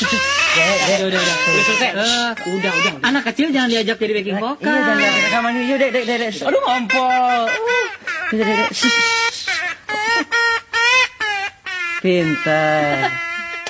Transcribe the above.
Udah selesai. Udah. Anak kecil jangan diajak jadi backing vocal. Iya, jangan diajak sama nih. Yuk, Dek. Aduh, ngompol. Dek. Pintar.